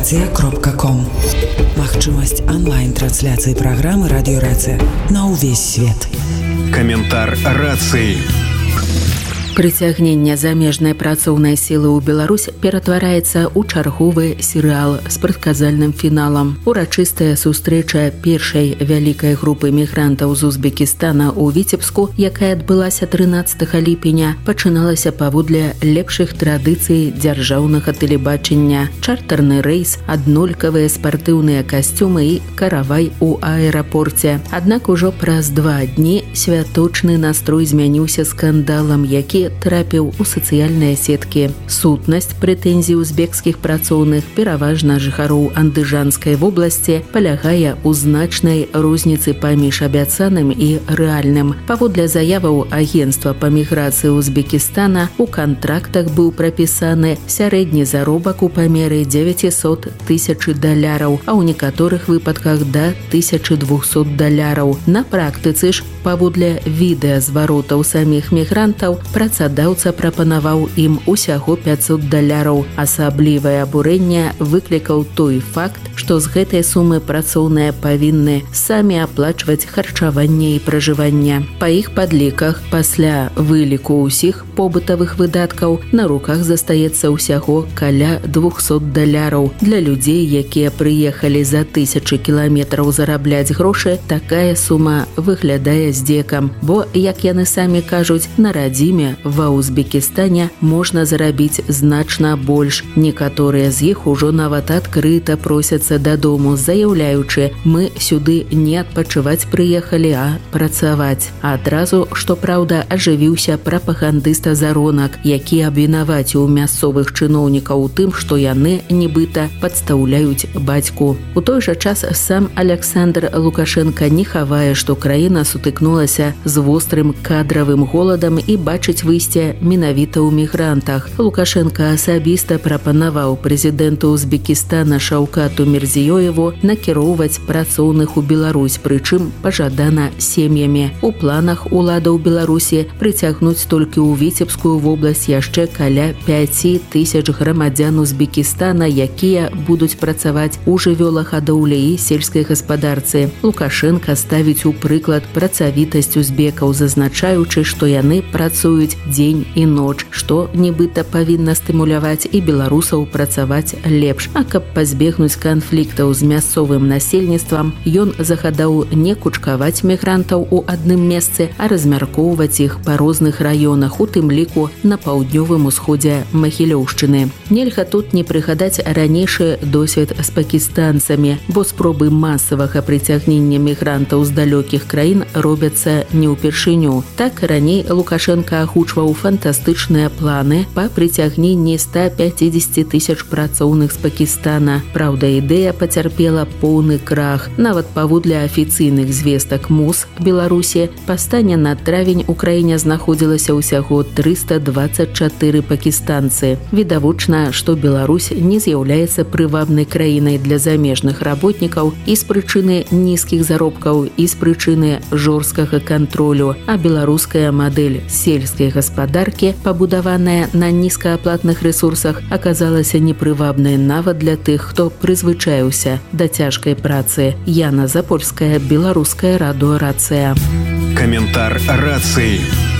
Радиорация.ком. Магчымасць онлайн-трансляцыі праграмы Радиорация на ўвесь свет. Каментар рацыі. Прыцягненне замежнай працоўнай сілы ў Беларусь ператвараецца ў чарговы серыял з прадказальным фіналам. Урачыстая сустрэча першай вялікай групы мігрантаў з Узбекістана ў Віцебску, якая адбылася 13 ліпеня, пачыналася паводле лепшых традыцый дзяржаўнага тэлебачання. Чартарны рэйс, аднолькавыя спартыўныя касцюмы і каравай у аэрапорце. Аднак ужо праз 2 дні святочны настрой змяніўся скандалам, які трапіў у сацыяльныя сеткі. Сутнасць прэтэнзій узбекскіх працоўных, пераважна жыхароў Андыжанскай вобласці, палягае ў значнай розніцы паміж абяцаным і рэальным. Паводле заяваў агенцтва па міграцыі Узбекістана, у кантрактах быў прапісаны сярэдні заробак у памеры $900 000, а ў некаторых выпадках да $1200. На практыцы ж, паводле відэазваротаў саміх мігрантаў, працадаўца прапанаваў ім усяго $500. Асаблівае абурэнне выклікаў той факт, што з гэтай сумы працоўныя павінны самі аплачваць харчаванне і пражыванне. Па іх падліках, пасля выліку ўсіх побытавых выдаткаў, на руках застаецца ўсяго каля $200. Для людзей, якія прыехалі за 1000 кіламетраў зарабляць грошы, такая сума выглядае здзекам, бо, як яны самі кажуць, на радзіме ва Узбекістане можна зарабіць значна больш. Некаторыя з іх ужо нават адкрыта просяцца дадому, заяўляючы: мы сюды не адпачываць прыехалі, а працаваць. Адразу, што праўда, ажывіўся прапагандыст Азаронак, які абвінаваціў мясцовых чыноўнікаў у тым, што яны, нібыта, падстаўляюць бацьку. У той жа час сам Александр Лукашенка не хавае, што краіна сутыкнулася з вострым кадравым голадам і бачыць выйсце менавіта ў мігрантах. Лукашенка асабіста прапанаваў прэзідэнту Узбекістана Шаўкату Мірзіёеву накіроўваць працоўных у Беларусь, прычым пажадана сем'ямі. У планах уладаў Беларусі прыцягнуць толькі ў Віцебскую вобласць яшчэ каля 5000 грамадзян Узбекістана, якія будуць працаваць у жывёлагадоўлі і сельскай гаспадарцы. Лукашенка ставіць у прыклад працавітасць узбекаў, зазначаючы, што яны працуюць дзень і ноч, што нібыта павінна стымуляваць і беларусаў працаваць лепш. А каб пазбегнуць канфліктаў з мясцовым насельніцтвам, ён загадаў не кучкаваць мігрантаў у адным месцы, а размяркоўваць іх па розных раёнах, у тым ліку на паўднёвым усходзе Магілёўшчыны. Нельга тут не прыгадаць ранейшы досвед з пакістанцамі, бо спробы масавага прыцягнення мігрантаў з далёкіх краін робяцца не ўпершыню. Так, раней Лукашенка агучваў фантастычныя планы па прыцягненні 150 000 працоўных з Пакістана. Праўда, ідэя пацярпела поўны крах. Нават паводле афіцыйных звестак МУЗ Беларусі, па стане на травень у краіне знаходзілася ўсяго 324 пакістанцы. Відавочна, што Беларусь не з'яўляецца прывабнай краінай для замежных работнікаў і з прычыны нізкіх заробкаў, і з прычыны жорсткага кантролю, а беларуская мадэль сельскай гаспадаркі, пабудаваная на нізкааплатных рэсурсах, аказалася непрывабнай нават для тых, хто прызвычаіўся да цяжкай працы. Яна Запольская, Беларуская радыёрацыя. Каментар рацыі.